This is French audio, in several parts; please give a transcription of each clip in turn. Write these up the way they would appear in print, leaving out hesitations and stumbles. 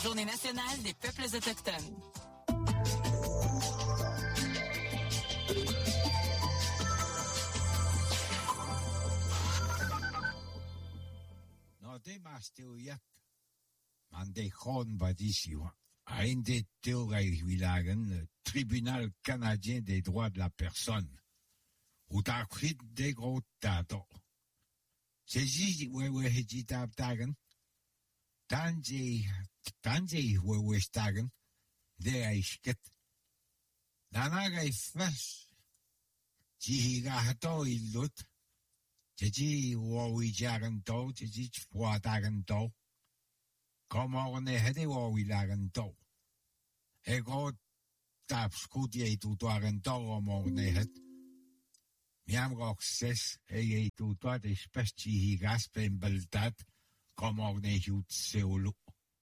Journée nationale des peuples autochtones. Norde Maasteuiak, Mande Khon Badisiwa, Ainde Teogaïwilagen, Tribunal canadien des droits de la personne, ou Takrit de Gros Tato. C'est Gigi Wewejitabtagen, Tanji Wewestagen, de Aishket, Nanaga Ifas, Jihigato Ilut, Tiji Wawijaganto, Tiji Fuataganto, Komorne Hede Wawilaganto, Ego Tapskuti Tutuaganto, Mornehet, Miam Roxes, Ege Tutuat, Especi Gaspen Beltat, Komorne Hut Seulu.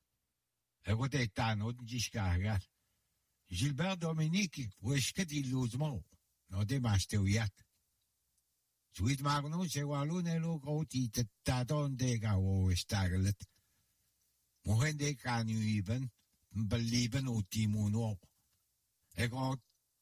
Ego de Tano, Discargat. Gilbert Dominique, Wesket Illusmo, no de Masteuiat. Sweet Magnus, Ewalunelo, Goti, Tadon de Gao, Starlet. Mohende Kanu even, Belieben Utimuno. Ego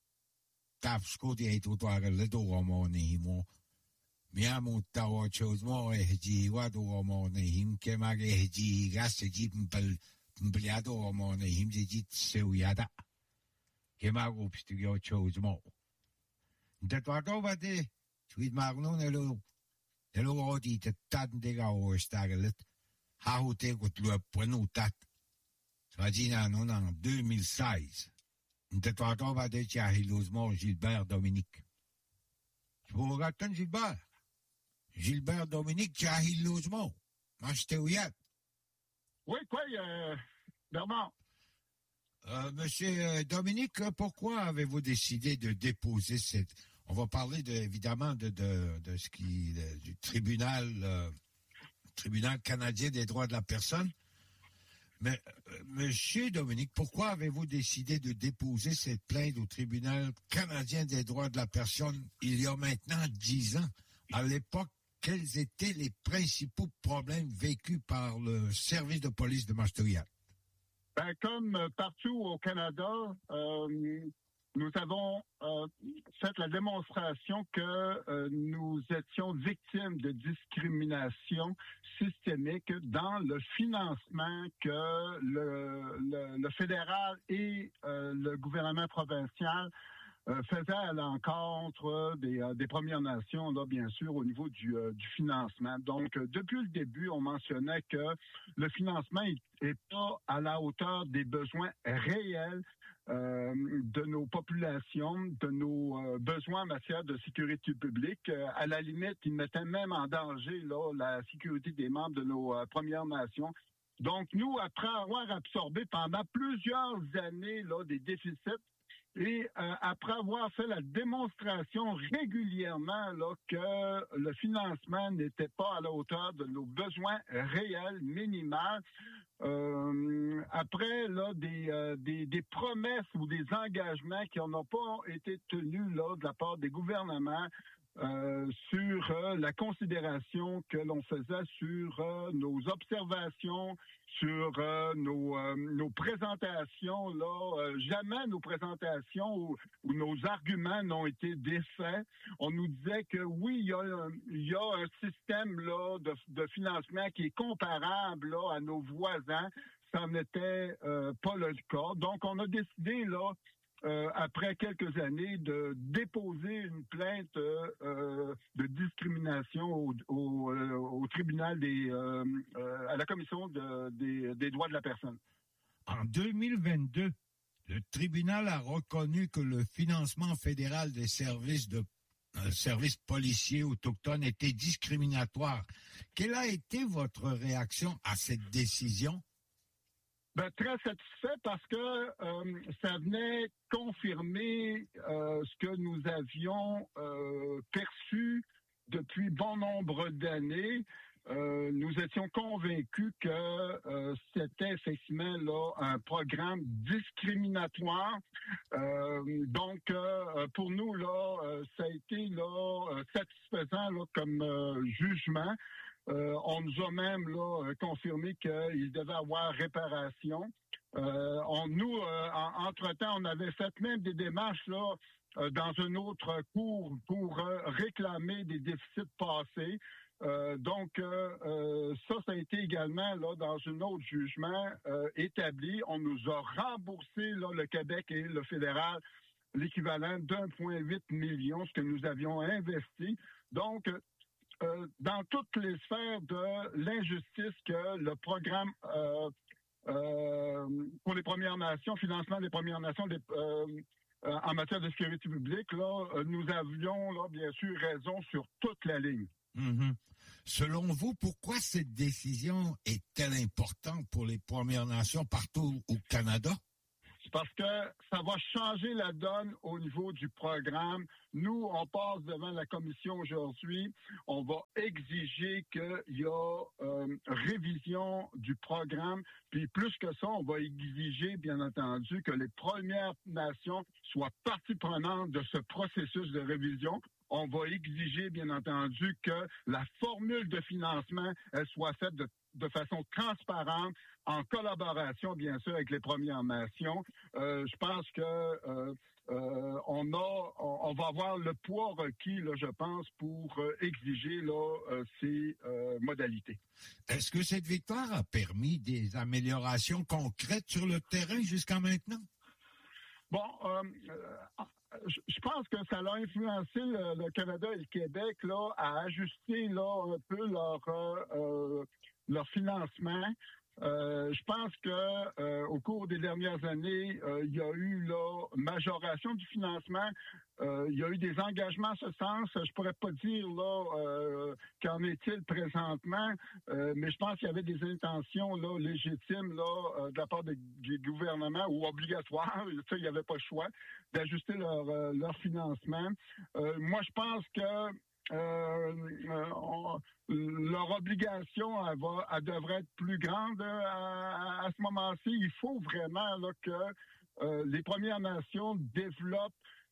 Tapskuti Tutuagaletomonimo. Miamu Tawa chose more, Heji, Wadomone, Kemage Heji, Gassajip, Mbliado, Mone, him, Jit Seuyada. Kemago Studio chose more. That what over there. Sweet Magnon, hello Odi, the Tadega or Starlet, how take what you have Punutat. Svagina non en 2016. The thought over the Chahilosmo, Gilbert Dominique. Je vous regarde Gilbert Dominique, Chahilosmo. Masteuiat. Oui, quoi, Bernard? Monsieur Dominique, pourquoi avez-vous décidé de déposer cette... On va parler évidemment de ce du tribunal canadien des droits de la personne. Mais, monsieur Dominique, pourquoi avez-vous décidé de déposer cette plainte au tribunal canadien des droits de la personne il y a maintenant 10 ans? À l'époque, quels étaient les principaux problèmes vécus par le service de police de Masteuiat? Ben, comme partout au Canada, nous avons fait la démonstration que nous étions victimes de discrimination systémique dans le financement que le fédéral et le gouvernement provincial faisait à l'encontre des Premières Nations, là, bien sûr, au niveau du financement. Donc, depuis le début, on mentionnait que le financement est pas à la hauteur des besoins réels de nos populations, de nos besoins en matière de sécurité publique. À la limite, il mettait même en danger là la sécurité des membres de nos Premières Nations. Donc, nous, après avoir absorbé pendant plusieurs années là des déficits, et après avoir fait la démonstration régulièrement là que le financement n'était pas à la hauteur de nos besoins réels, minimaux, après là des promesses ou des engagements qui n'ont pas été tenus là de la part des gouvernements sur la considération que l'on faisait sur nos observations, sur nos présentations, là, jamais nos présentations ou nos arguments n'ont été défaits. On nous disait que oui, il y a un système là de financement qui est comparable là à nos voisins. Ça n'était pas le cas. Donc, on a décidé là après quelques années, de déposer une plainte de discrimination au tribunal à la commission des droits de la personne. En 2022, le tribunal a reconnu que le financement fédéral des services policiers autochtones était discriminatoire. Quelle a été votre réaction à cette décision? Ben, très satisfait parce que ça venait confirmer ce que nous avions perçu depuis bon nombre d'années. Nous étions convaincus que c'était effectivement là un programme discriminatoire. Donc, pour nous là, ça a été là satisfaisant là comme jugement. On nous a même là confirmé qu'il devait avoir réparation. Entre-temps, on avait fait même des démarches là dans une autre cour pour réclamer des déficits passés. Ça a été également là dans un autre jugement établi. On nous a remboursé là, le Québec et le fédéral l'équivalent d'1,8 million, ce que nous avions investi. Donc, dans toutes les sphères de l'injustice que le programme pour les Premières Nations, financement des Premières Nations en matière de sécurité publique, là, nous avions là, bien sûr raison sur toute la ligne. Mm-hmm. Selon vous, pourquoi cette décision est-elle importante pour les Premières Nations partout au Canada? C'est parce que ça va changer la donne au niveau du programme. Nous, on passe devant la commission aujourd'hui. On va exiger qu'il y a révision du programme. Puis plus que ça, on va exiger, bien entendu, que les Premières Nations soient partie prenante de ce processus de révision. On va exiger, bien entendu, que la formule de financement, elle soit faite de façon transparente, en collaboration, bien sûr, avec les Premières Nations. Je pense que on va avoir le poids requis, là, je pense, pour exiger là, ces modalités. Est-ce que cette victoire a permis des améliorations concrètes sur le terrain jusqu'à maintenant? Bon, je pense que ça a influencé le Canada et le Québec là, à ajuster là, un peu leur financement. Je pense que au cours des dernières années, il y a eu là majoration du financement. Il y a eu des engagements en ce sens. Je pourrais pas dire là qu'en est-il présentement, mais je pense qu'il y avait des intentions là légitimes là de la part des gouvernements ou obligatoires. Ça, il n'y avait pas le choix d'ajuster leur financement. Moi, je pense que leur obligation, elle devrait être plus grande à ce moment-ci. Il faut vraiment là, que les Premières Nations développent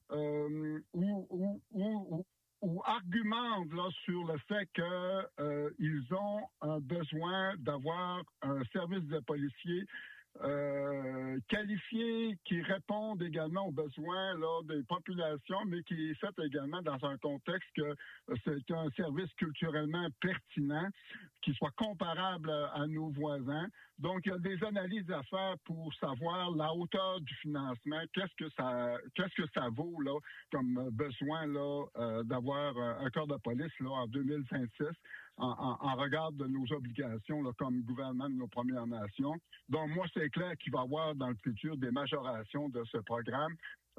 ou argumentent là, sur le fait qu'ils ont un besoin d'avoir un service de policiers qualifié, qui répondent également aux besoins là, des populations, mais qui est fait également dans un contexte que c'est un service culturellement pertinent, qui soit comparable à nos voisins. Donc, il y a des analyses à faire pour savoir la hauteur du financement, qu'est-ce que ça vaut là, comme besoin là, d'avoir un corps de police là, en 2026. En regard de nos obligations là, comme gouvernement de nos Premières Nations. Donc, moi, c'est clair qu'il va y avoir dans le futur des majorations de ce programme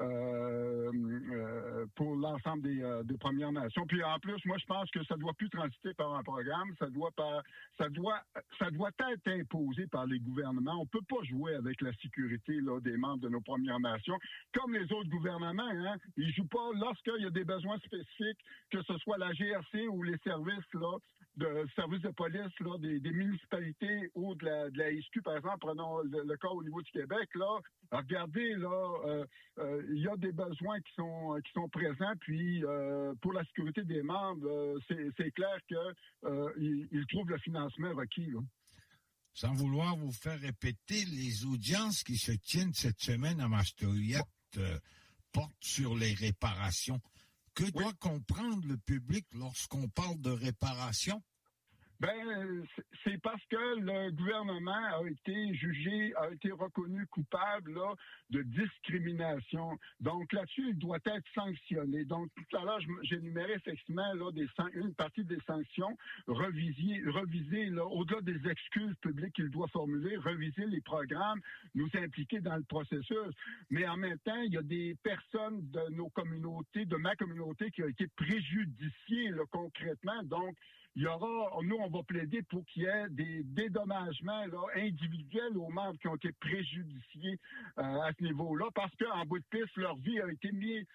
pour l'ensemble des Premières Nations. Puis en plus, moi, je pense que ça doit plus transiter par un programme, ça doit être imposé par les gouvernements. On peut pas jouer avec la sécurité là, des membres de nos Premières Nations, comme les autres gouvernements. Hein, ils jouent pas lorsqu'il y a des besoins spécifiques, que ce soit la GRC ou les services là, de services de police là, des municipalités ou de la SQ, par exemple, prenons le cas au niveau du Québec, là, regardez, là, il y a des besoins qui sont présents, puis pour la sécurité des membres, c'est clair qu'ils trouvent le financement requis. Là. Sans vouloir vous faire répéter, les audiences qui se tiennent cette semaine à Mastoriette portent sur les réparations. Que doit comprendre le public lorsqu'on parle de réparation? Ben, c'est parce que le gouvernement a été reconnu coupable là, de discrimination. Donc là-dessus, il doit être sanctionné. Donc tout à l'heure, j'énumérais effectivement là, une partie des sanctions, reviser là, au-delà des excuses publiques qu'il doit formuler, reviser les programmes, nous impliquer dans le processus. Mais en même temps, il y a des personnes de nos communautés, de ma communauté, qui ont été préjudiciées là, concrètement. Donc nous, on va plaider pour qu'il y ait des dédommagements là, individuels aux membres qui ont été préjudiciés à ce niveau-là, parce qu'en bout de piste, leur vie a été mise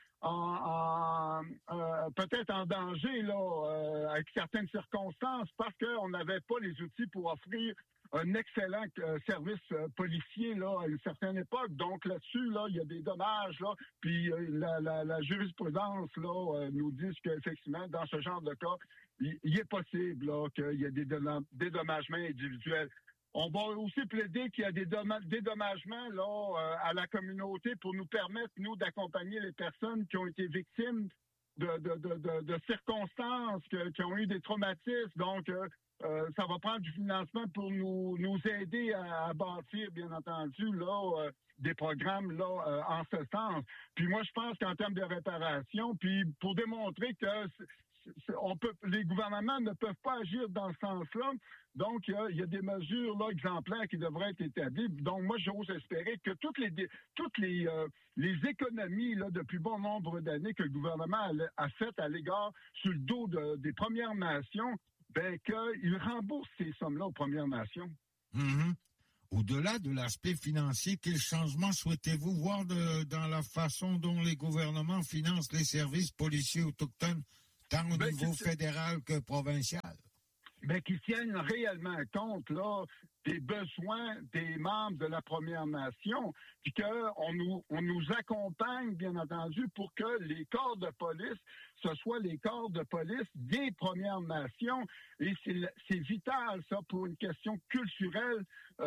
peut-être en danger là, avec certaines circonstances, parce qu'on n'avait pas les outils pour offrir un excellent service policier là à une certaine époque. Donc là-dessus, là, il y a des dommages là. Puis la jurisprudence là nous dit qu'effectivement, dans ce genre de cas, il est possible là qu'il y ait des dédommagements individuels. On va aussi plaider qu'il y a des dédommagements là à la communauté pour nous permettre, nous, d'accompagner les personnes qui ont été victimes de circonstances, qui ont eu des traumatismes. Donc, ça va prendre du financement pour nous aider à bâtir, bien entendu, là, des programmes là en ce sens. Puis moi, je pense qu'en termes de réparation, puis pour démontrer que les gouvernements ne peuvent pas agir dans ce sens-là. Donc, il y a des mesures là exemplaires qui devraient être établies. Donc, moi, j'ose espérer que toutes les économies là depuis bon nombre d'années que le gouvernement a faites à l'égard sur le dos des Premières Nations, ben qu'il rembourse ces sommes-là aux Premières Nations. Mm-hmm. Au-delà de l'aspect financier, quel changement souhaitez-vous voir dans la façon dont les gouvernements financent les services policiers autochtones, tant au niveau fédéral que provincial? Ben, qui tiennent réellement compte là des besoins des membres de la Première Nation, puis qu'on nous accompagne, bien entendu, pour que les corps de police, ce soit les corps de police des Premières Nations. Et c'est vital, ça, pour une question culturelle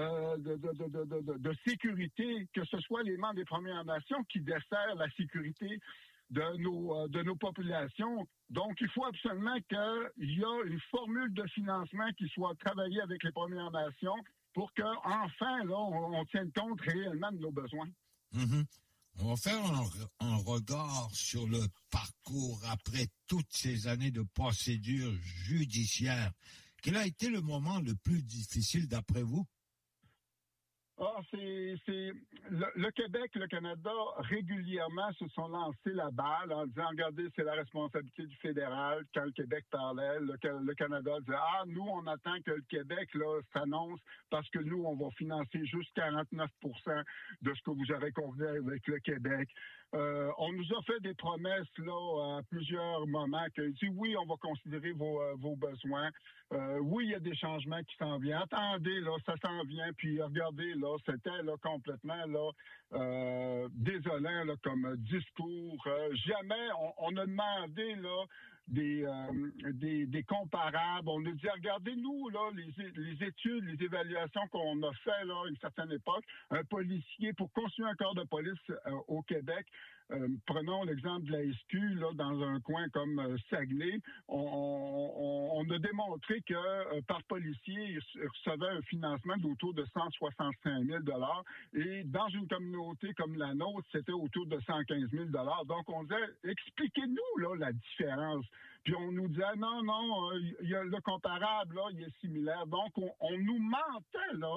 de sécurité, que ce soit les membres des Premières Nations qui desserrent la sécurité de nos populations. Donc, il faut absolument qu'il y ait une formule de financement qui soit travaillée avec les Premières Nations pour qu'enfin, là, on tienne compte réellement de nos besoins. Mm-hmm. On va faire un regard sur le parcours après toutes ces années de procédures judiciaires. Quel a été le moment le plus difficile d'après vous? C'est le Québec, le Canada, régulièrement se sont lancés la balle en disant, regardez, c'est la responsabilité du fédéral. Quand le Québec parlait, le Canada disait, nous, on attend que le Québec là s'annonce parce que nous, on va financer juste 49 % de ce que vous avez convenu avec le Québec. On nous a fait des promesses là à plusieurs moments que dit oui, on va considérer vos besoins. Oui, il y a des changements qui s'en viennent. Attendez, là, ça s'en vient. Puis regardez, là, c'était là complètement là désolant là, comme discours. Jamais on a demandé là des comparables. On nous dit, regardez-nous, là, les études, les évaluations qu'on a fait, là, à une certaine époque. Un policier, pour construire un corps de police au Québec, prenons l'exemple de la SQ, là, dans un coin comme Saguenay, on a démontré que par policier, il recevait un financement d'autour de 165 000 $ et dans une communauté comme la nôtre, c'était autour de 115 000 $. Donc, on disait, expliquez-nous là la différence. Puis on nous disait, non, il y a le comparable, là, il est similaire. Donc, on nous mentait, là,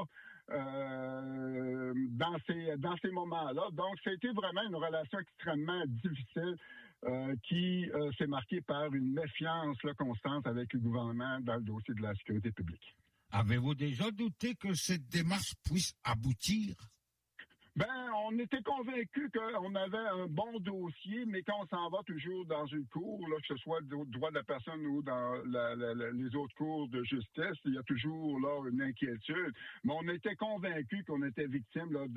dans ces moments-là. Donc, c'était vraiment une relation extrêmement difficile qui s'est marquée par une méfiance là, constante avec le gouvernement dans le dossier de la sécurité publique. Avez-vous déjà douté que cette démarche puisse aboutir? Ben, on était convaincus qu'on avait un bon dossier, mais quand on s'en va toujours dans une cour, là, que ce soit le droit de la personne ou dans les autres cours de justice, il y a toujours là une inquiétude. Mais on était convaincus qu'on était victime là,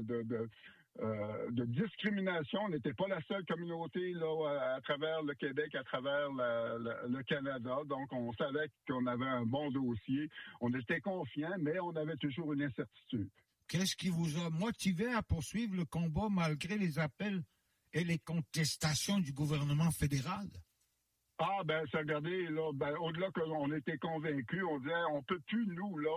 de discrimination. On n'était pas la seule communauté là à travers le Québec, à travers le Canada. Donc, on savait qu'on avait un bon dossier. On était confiants, mais on avait toujours une incertitude. Qu'est-ce qui vous a motivé à poursuivre le combat malgré les appels et les contestations du gouvernement fédéral? Regardez, là, au-delà qu'on était convaincus, on disait, on peut plus, nous, là,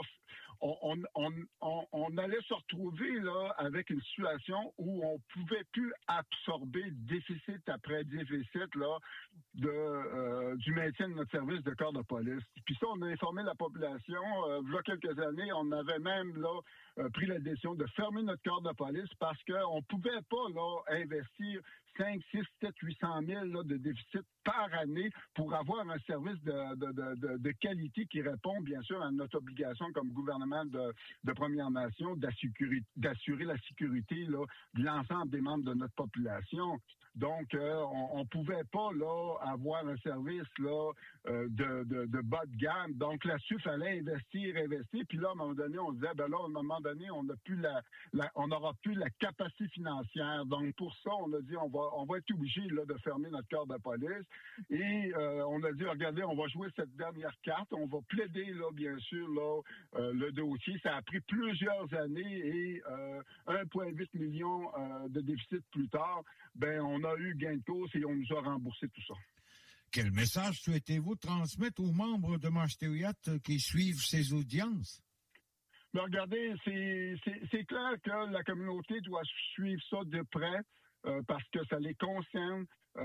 on allait se retrouver, là, avec une situation où on pouvait plus absorber déficit après déficit, là, du maintien de notre service de corps de police. Puis ça, on a informé la population, il y a quelques années, on avait même, là, pris la décision de fermer notre corps de police parce qu'on pouvait pas, là, investir 5, 6, 7, 800 000 là, de déficit par année pour avoir un service de qualité qui répond, bien sûr, à notre obligation comme gouvernement de Première Nation d'assurer la sécurité là, de l'ensemble des membres de notre population. Donc, on pouvait pas là avoir un service là de bas de gamme. Donc là-dessus, il fallait investir. Puis là, à un moment donné, on disait, ben là, à un moment donné, on n'aura plus la capacité financière. Donc pour ça, on a dit, on va être obligé là de fermer notre corps de police. Et on a dit, regardez, on va jouer cette dernière carte. On va plaider là, bien sûr, là le dossier. Ça a pris plusieurs années et 1,8 million de déficit plus tard. Ben on a eu gain de cause et on nous a remboursé tout ça. Quel message souhaitez-vous transmettre aux membres de Mashteuiat qui suivent ces audiences? Mais regardez, c'est clair que la communauté doit suivre ça de près parce que ça les concerne.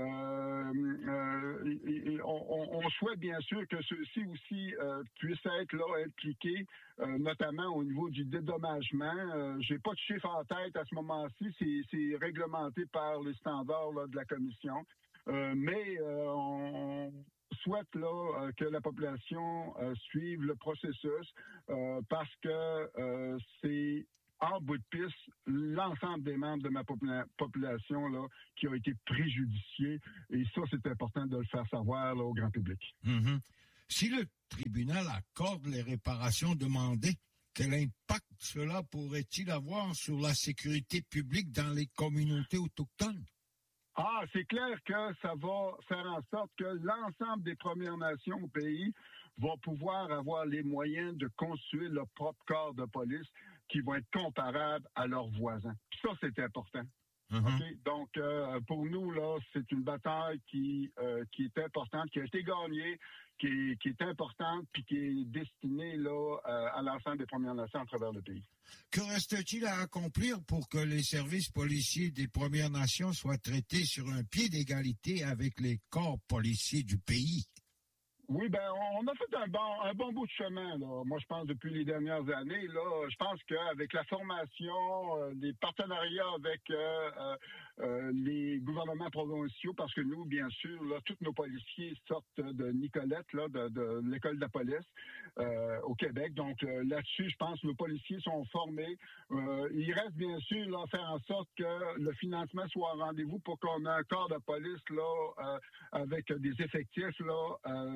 On souhaite bien sûr que ceux-ci aussi puissent être là impliqués, notamment au niveau du dédommagement. J'ai pas de chiffre en tête à ce moment-ci, c'est réglementé par les standards là, de la commission. Mais on souhaite là que la population suive le processus parce que c'est en bout de piste l'ensemble des membres de ma population là qui a été préjudicié et ça c'est important de le faire savoir là, au grand public. Mm-hmm. Si le tribunal accorde les réparations demandées, quel impact cela pourrait-il avoir sur la sécurité publique dans les communautés autochtones? Ah, c'est clair que ça va faire en sorte que l'ensemble des Premières Nations au pays vont pouvoir avoir les moyens de constituer leur propre corps de police qui vont être comparables à leurs voisins. Puis ça, c'est important. Mm-hmm. Okay? Donc, pour nous, là, c'est une bataille qui est importante, qui a été gagnée, qui est importante, puis qui est destinée là, à l'ensemble des Premières Nations à travers le pays. Que reste-t-il à accomplir pour que les services policiers des Premières Nations soient traités sur un pied d'égalité avec les corps policiers du pays? Oui, ben on a fait un bon bout de chemin, là. Moi, je pense depuis les dernières années, là, je pense qu'avec la formation, les partenariats avec les gouvernements provinciaux, parce que nous, bien sûr, là, tous nos policiers sortent de Nicolette, là, de l'école de la police au Québec. Donc là-dessus, je pense que nos policiers sont formés. Il reste bien sûr là faire en sorte que le financement soit au rendez-vous pour qu'on ait un corps de police là avec des effectifs là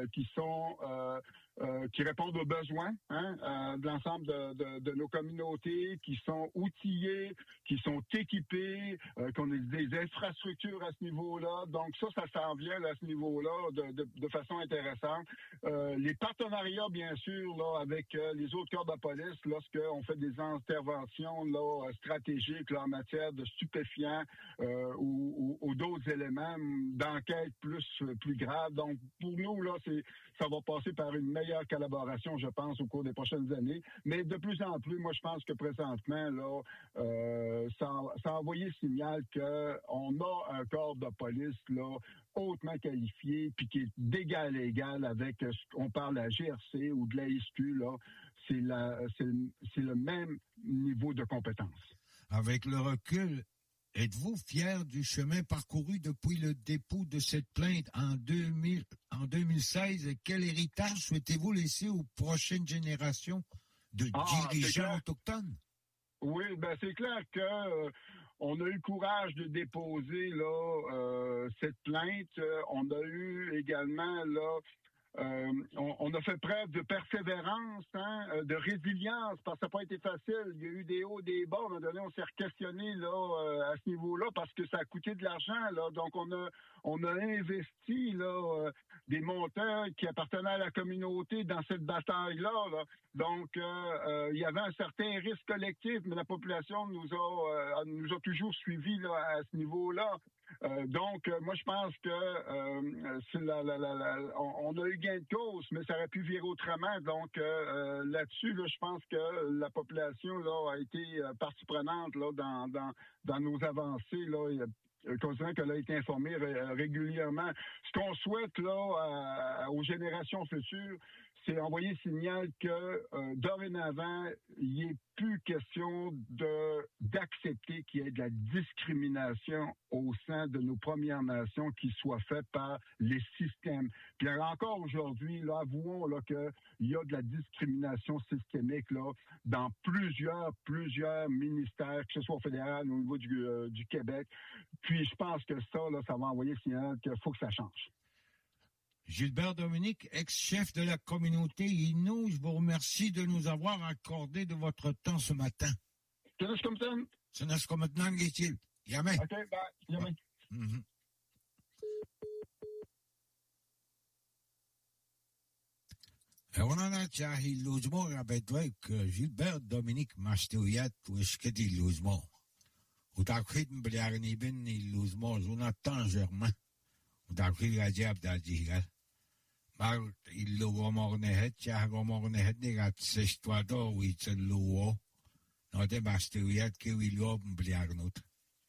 qui répondent aux besoins de l'ensemble de nos communautés, qui sont outillés, qui sont équipés, qu'on ait des infrastructures à ce niveau-là. Donc ça s'en vient à ce niveau-là de façon intéressante. Les partenariats, bien sûr, là, avec les autres corps de police, lorsqu'on fait des interventions là, stratégiques là, en matière de stupéfiants ou d'autres éléments d'enquête plus graves. Donc pour nous, là, ça va passer par une meilleure collaboration, je pense, au cours des prochaines années. Mais de plus en plus, moi, je pense que présentement, là, ça a envoyé le signal qu'on a un corps de police là hautement qualifié, puis qui est d'égal à égal avec, on parle de la GRC ou de la SQ, là, c'est le même niveau de compétence. Avec le recul, êtes-vous fier du chemin parcouru depuis le dépôt de cette plainte en 2016? Et quel héritage souhaitez-vous laisser aux prochaines générations de dirigeants autochtones? Oui, ben c'est clair que on a eu le courage de déposer là cette plainte. On a eu également là on a fait preuve de persévérance, de résilience, parce que ça n'a pas été facile. Il y a eu des hauts, des bas. À un moment donné, on s'est questionné là à ce niveau-là parce que ça a coûté de l'argent. Là, donc on a investi là des montants qui appartenaient à la communauté dans cette bataille-là. Là. Donc il y avait un certain risque collectif, mais la population nous a toujours suivis là à ce niveau-là. Donc, moi, je pense que on a eu gain de cause, mais ça aurait pu virer autrement. Donc, là-dessus, là, je pense que la population là a été partie prenante là dans nos avancées là. Considérant qu'elle a été informée régulièrement. Ce qu'on souhaite là aux générations futures, c'est envoyer le signal que dorénavant, il n'est plus question de d'accepter qu'il y ait de la discrimination au sein de nos Premières Nations qui soit faite par les systèmes. Puis encore aujourd'hui, là, avouons là, qu'il y a de la discrimination systémique là, dans plusieurs ministères, que ce soit au fédéral ou au niveau du Québec. Puis je pense que ça, là, ça va envoyer le signal qu'il faut que ça change. Gilbert Dominique, ex-chef de la communauté Innu, je vous remercie de nous avoir accordé de votre temps ce matin. Ce n'est comme maintenant, dit-il. Jamais. OK, bye. Jamais. Mm-hmm. On en a déjà il logement avec Gilbert Dominique Mastouyat ou Esquedi logement. Ou t'as-tu m'bliarni ben il logement Jonathan Germain. Ou t'as-tu la diable d'Adigal. Maar il lo gomornehet, ja gomornehet negat sestuado ou it's a luo. No de Mastouyat que il lo m'bliarnut.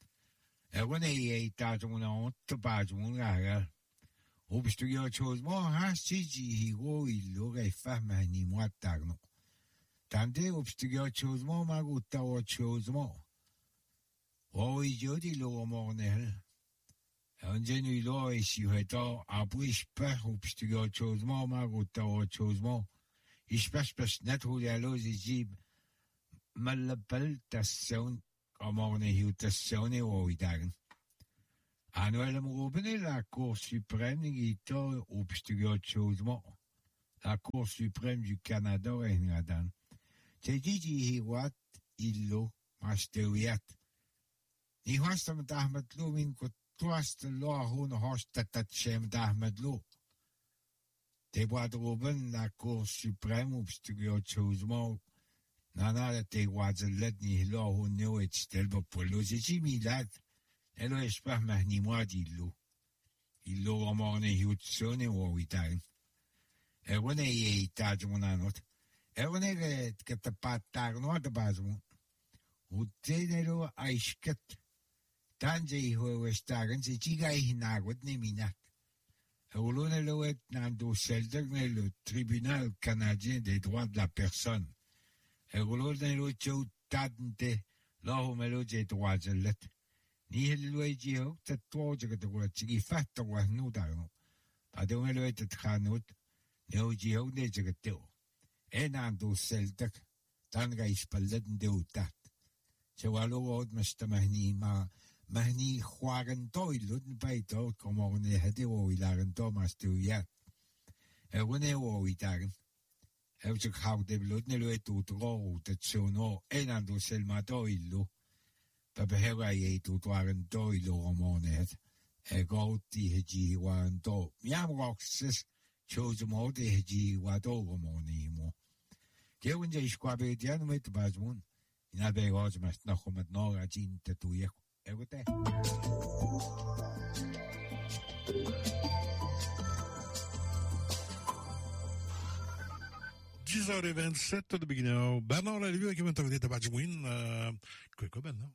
On est à ton honte, pas mon gars. Obstudio chose moi, ha, si higo il l'aurait fait ni moi tagno. Tandis obstudio chose moi, ma gutta o chose moi. Oh, il dit lo mornel. Un genu lo et si heto, après je perds obstudio chose moi, ma gutta o chose moi. Ich perds net hoe la lo dit malapel tasson, comme on est tasson et o idagen. Anuel Mroubene, la Cour suprême, il est au Pstugiot-Chosement. La Cour suprême du Canada est Nadan. C'est dit, il illo, Mastewiat. Ni hastam d'Ahmedlo, min kutwast lo, hun hostatatchem d'Ahmedlo. Te bois Rouben, la Cour suprême, au Pstugiot-Chosement. Nana, te wazelet, ni lo, hun no, et stelbo polo. C'est Jimmy-Lad. Elo espah mahni moi dillo. Illo romorne hiutsone o itain. Erone ye itajmonanot. Erone katapatarno de bazmo. Utenelo aisket. Tanje ho westagen se chiga hinagot ne minat. Erolonelo et nando selder le tribunal canadien des droits de la personne. Erolonelo chou tadente. Lahomelo des droits de l'être. Ni helluigi ho te toja de wachigi fatta wa nudano. Padonelo et tranut, neogi ho ne jagateo. Enando seldak, tanga ispallet de utat. Se walo od mastamahni mahni huagan toilud baito, como ne hede o ilagan tomas tuiat. Ewone o itagan. Evjak hau de blood nelo et utro, tatsono, enando selmato illu. Papahewa ye to waren doilo romonet. Gauti heji wan do. Miam roxes chose mo de heji wado romonimo. Gewin je squabe dian met bazmun. In abe was mas noch met no ajin tatuye. Egote. 10h27 de Biguinao. Bernard Lalieu avec un interview de Badjouin. Quoi, Bernard?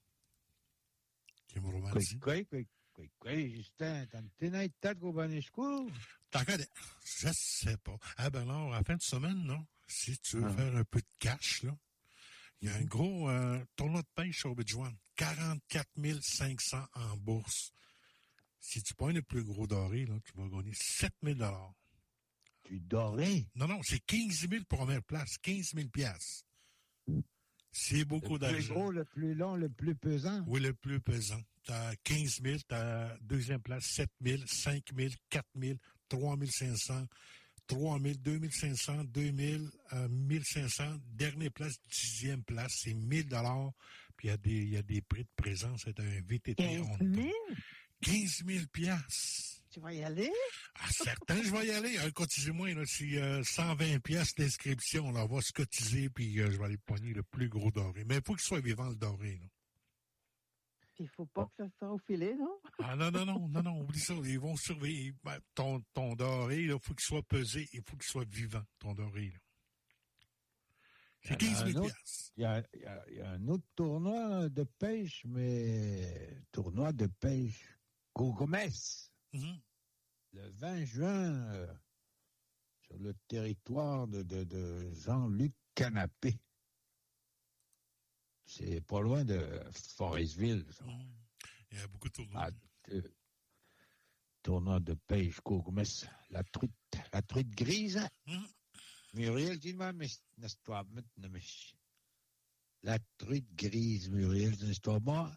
Quoi, Justin, t'as une tête au banisco? T'en connais? Je sais pas. Ah, Bernard, à la fin de semaine, non? Si tu veux faire un peu de cash, là, il y a un gros tournoi de pêche au Badjouin. 44 500 en bourse. Si tu prends le plus gros doré, là, tu vas gagner 7 000 $. Du doré? Non, c'est 15 000 première place. 15 000 piastres. C'est beaucoup d'argent. Le plus gros, le plus long, le plus pesant? Oui, le plus pesant. T'as 15 000, t'as deuxième place, 7 000, 5 000, 4 000, 3 500, 3 000, 2 500, 2 000, 1 500. Dernière place, 10e place, c'est 1 000 $. Puis il y a des prix de présence. C'est un VTT. 15 000? 15 000 piastres. Tu vas y aller? Ah, certain, je vais y aller. Cotisez-moi, là, c'est 120 piastres d'inscription. Là, on va se cotiser, puis je vais aller pogner le plus gros doré. Mais il faut qu'il soit vivant, le doré, là. Il faut pas que ça soit au filet, non? Ah, non, oublie ça. Ils vont surveiller. Ben, ton doré, il faut qu'il soit pesé. Il faut qu'il soit vivant, ton doré, là. C'est 15 000 piastres. Il y a un autre tournoi de pêche, mais tournoi de pêche Gourgomès. Mm-hmm. Le 20 juin, sur le territoire de Jean-Luc Canapé. c'est pas loin de Forestville. Ça. Il y a beaucoup de tournois. Tournoi de pêche, Kougmès, la truite grise. Muriel, dis-moi, mais c'est une histoire maintenant, mais la truite grise, Muriel, c'est une histoire moi.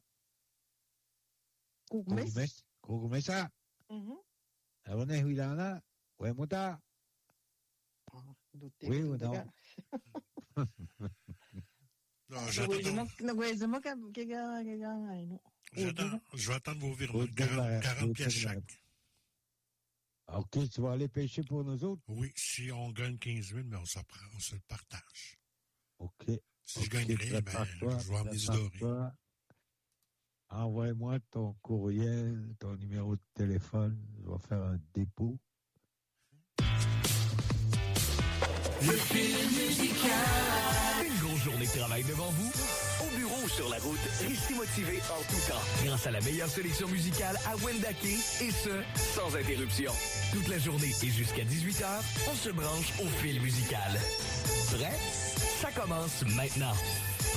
Kougmès, ça. On est où il en a? Ouais, Mouta. Oui, ou non? Non, je vais attendre vos virements. 40 pièces chaque. OK, tu vas aller pêcher pour nous autres? Oui, si on gagne 15 000, mais on se le partage. OK. Si je gagne rien, je vais emmener du doré. Envoie-moi ton courriel, ton numéro de téléphone. Je vais faire un dépôt. Le fil musical. Une grosse journée de travail devant vous. Au bureau ou sur la route, restez motivé en tout temps. Grâce à la meilleure sélection musicale à Wendake, et ce, sans interruption. Toute la journée et jusqu'à 18h, on se branche au fil musical. Prêt? Ça commence maintenant.